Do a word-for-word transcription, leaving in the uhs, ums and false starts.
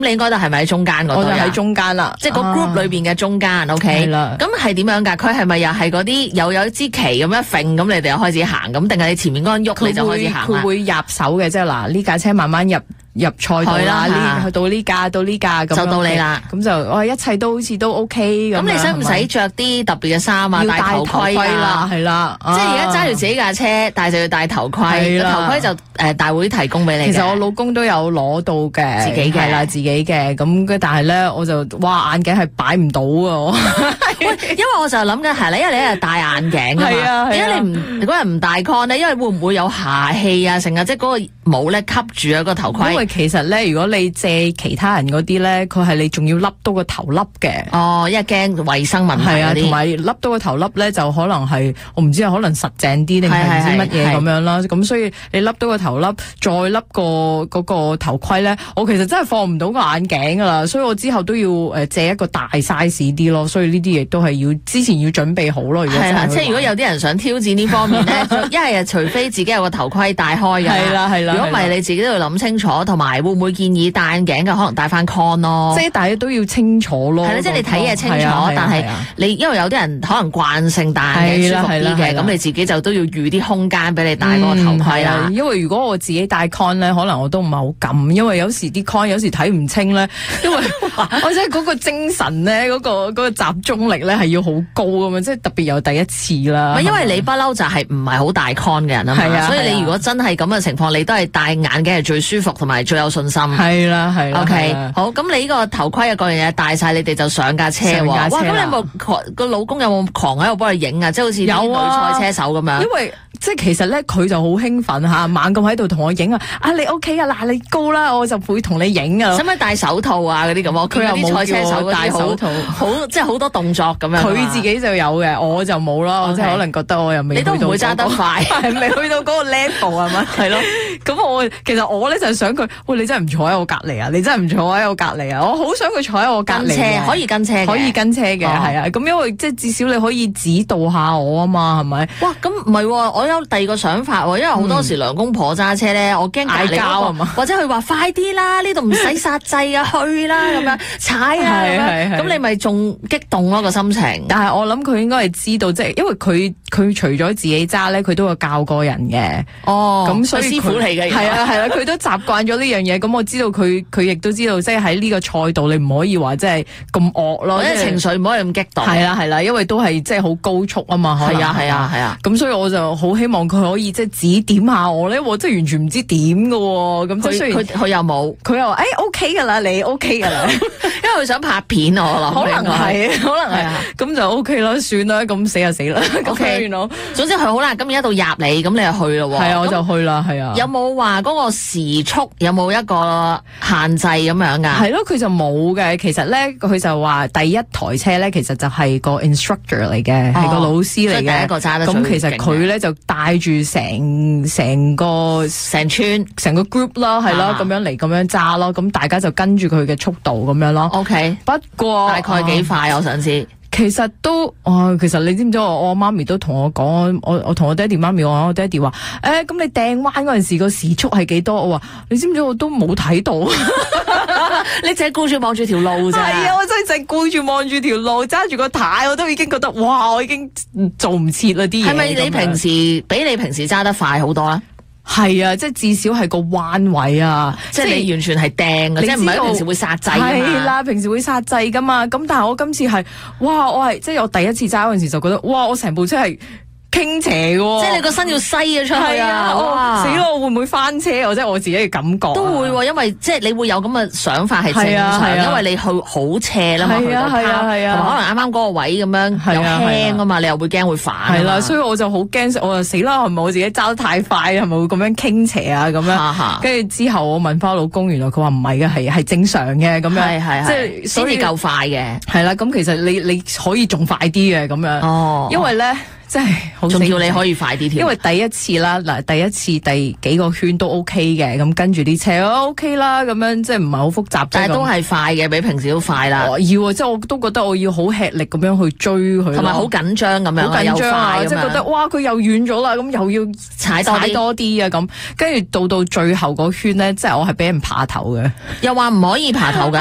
你應該都係咪喺中間嗰度？ 我就喺中間啦， 即係個 group 裏邊嘅中間。O K， 係啦。 咁係點樣㗎？佢係咪又係嗰啲有有支旗咁樣揈，咁你哋又開始行咁，定係你前面嗰人喐你就開始行？ 佢會入手嘅，即係嗱呢架車慢慢入。入賽道啦，呢去到呢架到呢架咁就到你啦。 咁就我一切都好似都 OK 咁。 咁你使唔使着啲特別嘅衫啊？戴頭盔啦，係啦。 即係而家揸住自己架車，但係就要戴頭盔。頭盔就誒大會提供俾你。 其實我老公都有攞到嘅， 自己嘅係啦，自己嘅。咁但係咧，我就哇眼鏡係擺唔到啊！ 因為我就諗緊係咧，因為你係戴眼鏡㗎嘛。係啊，點解你唔嗰日唔戴 con 咧？因為會唔會有霞氣啊？成日即係嗰個帽咧吸住啊個頭盔。 因為其實咧，如果你借其他人嗰啲咧，佢係你仲要笠到個頭笠嘅。 哦，因為驚衛生問題嗰啲。係啊， 同埋笠到個頭笠咧，就可能係我唔知係可能實淨啲定係唔知乜嘢咁樣啦。咁所以你笠到個頭笠，再笠個嗰個頭盔咧，我其實真係放唔到個眼鏡噶啦。所以我之後都要誒借一個大 size 啲咯。所以呢啲亦都係要之前要準備好咯。 係啦，即係如果有啲人想挑戰呢方面咧，一係啊，除非自己有個頭盔戴開㗎。係啦係啦。如果唔係，你自己都要諗清楚，同埋會唔會建議戴眼鏡嘅可能戴翻 con 咯？即係大家都要清楚咯。 係啦，即係你睇嘢清楚，但係你因為有啲人可能慣性戴眼鏡舒服啲嘅，咁你自己就都要預啲空間俾你戴嗰個頭盔啦。 因為如果我自己戴 con 咧，可能我都唔係好敢，因為有時啲 con 有時睇唔清咧，因為我真係嗰個精神咧，嗰個嗰個集中力咧係要好高㗎嘛，即係特別有第一次啦。 因為你不嬲就係唔係好戴 con 嘅人啊嘛，所以你如果真係咁嘅情況，你都係戴眼鏡係最舒服同埋最有信心。 係啦係啦。 OK，好，咁你呢個頭盔啊各樣嘢戴晒，你哋就上架車喎。哇，咁你有冇個老公有冇狂喺度幫佢影啊？即係好似啲女賽車手咁樣。 因為即係其實咧，佢就好興奮嚇，猛咁喺度同我影啊！啊，你 OK 啊？嗱，你高啦，我就會同你影啊！ 使唔使戴手套啊？嗰啲咁，佢有啲賽車手戴手套，好即係好多動作咁樣。 佢自己就有嘅，我就冇啦。我即係可能覺得我又未。 你都唔會揸得快， 係未去到嗰個 level 係咪？係咯。咁我其實我咧就係想佢，喂，你真係唔坐喺我隔離啊！你真係唔坐喺我隔離啊！我好想佢坐喺我隔離。 跟車可以跟車， 可以跟車嘅，係啊。咁因為即係至少你可以指導下我啊嘛，係咪？ 哇！咁唔係，我有第二個想法喎，因為好多時兩公婆揸車咧，我驚嗌交啊嘛，或者佢話快啲啦，呢度唔使煞掣啊，去啦咁樣踩啊咁樣，咁你咪仲激動咯個心情。 但係我諗佢應該係知道，即係因為佢佢除咗自己揸咧，佢都有教過人嘅。 哦， 咁所以師傅嚟嘅。 係啊係啊，佢都習慣咗呢樣嘢。咁我知道佢佢亦都知道，即係喺呢個賽道你唔可以話即係咁惡咯， 即係情緒唔可以咁激動。 係啦係啦，因為都係即係好高速啊嘛。 係啊係啊係啊。 咁所以我就好希望佢可以即係指點下我咧，我真係完全唔知點㗎喎。咁即係雖然佢佢又冇， 佢又話誒 OK 㗎啦，你 OK 㗎啦， 因為佢想拍片我諗。 可能係，可能係。咁就 OK 啦，算啦，咁死就死啦。OK， 總之佢好啦，咁而家到入嚟，咁你就去咯喎。 係啊，我就去啦，係啊。 有冇話嗰個時速有冇一個限制咁樣㗎？ 係咯，佢就冇嘅。其實咧，佢就話第一台車咧，其實就係個 instructor 嚟嘅，係個老師嚟嘅。 第一個揸得最勁。 咁其實佢咧就帶住成成個成村成個 group 啦，係咯，咁樣嚟咁樣揸咯。咁大家就跟住佢嘅速度咁樣咯。 OK， 不過大概幾快？我想知。 其實都，哦，其實你知唔知我我媽咪都同我講，我我同我爹哋媽咪講，我爹哋話，誒，咁你掟彎嗰陣時個時速係幾多？我話，你知唔知我都冇睇到， 你淨係顧住望住條路咋？ 係啊，我真係淨係顧住望住條路，揸住個軚，我都已經覺得，哇，我已經做唔切啦啲嘢。 係咪你平時比你平時揸得快好多啊？ 係啊，即係至少係個彎位啊， 即係你完全係掟嘅，即係唔係平時會剎掣啊？ 係啦，平時會剎掣噶嘛。咁但係我今次係，哇！我係即係我第一次揸嗰陣時就覺得，哇！我成部車係傾斜嘅， 即係你個身要西咗出去啊！ 哇！死咯，我會唔會翻車？或者我自己嘅感覺都會，因為即係你會有咁嘅想法係正常，因為你去好斜啦嘛，去到拋，同埋可能啱啱嗰個位咁樣又輕啊嘛，你又會驚會反。係啦， 所以我就好驚，我就死啦，係咪我自己揸得太快，係咪會咁樣傾斜啊？咁樣，跟住之後我問翻老公，原來佢話唔係嘅，係係正常嘅咁樣，係係即係先至夠快嘅。係啦，咁其實你你可以仲快啲嘅咁樣，因為咧。 真係好仲叫你可以快啲跳。 因為第一次啦，嗱第一次第幾個圈都 OK 嘅，咁跟住啲車 OK 啦，咁樣即係唔係好複雜， 但係都係快嘅，比平時都快啦。 要即係我都覺得我要好吃力咁樣去追佢， 同埋好緊張咁樣， 好緊張啊！即係覺得哇，佢又遠咗啦，咁又要踩多啲多啲啊咁，跟住到到最後嗰圈咧，即係我係俾人爬頭嘅， 又話唔可以爬頭㗎。